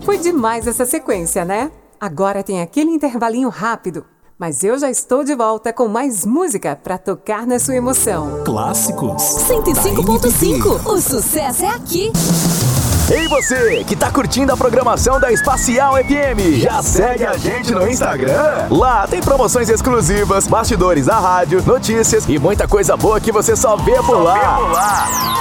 Foi demais essa sequência, né? Agora tem aquele intervalinho rápido. Mas eu já estou de volta com mais música para tocar na sua emoção. Clássicos 105.5. O sucesso é aqui. Ei você, que tá curtindo a programação da Espacial FM, já segue a gente no Instagram? Lá tem promoções exclusivas, bastidores da rádio, notícias e muita coisa boa que você só vê por lá.